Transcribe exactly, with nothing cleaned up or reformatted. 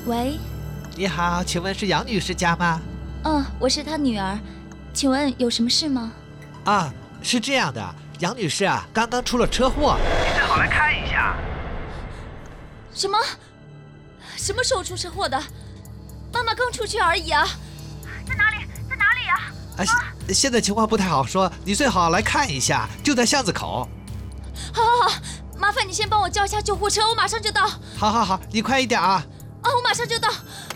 喂， 你好，请问是杨女士家吗？ 嗯，我是她女儿，请问有什么事吗？ 啊，是这样的，杨女士啊，刚刚出了车祸， 你最好来看一下。 什么？什么时候出车祸的？妈妈刚出去而已啊。 在哪里？在哪里呀？ 啊，现现在情况不太好说，你最好来看一下，就在巷子口。 好好好，麻烦你先帮我叫一下救护车，我马上就到。 好好好，你快一点啊！ 啊，我马上就到。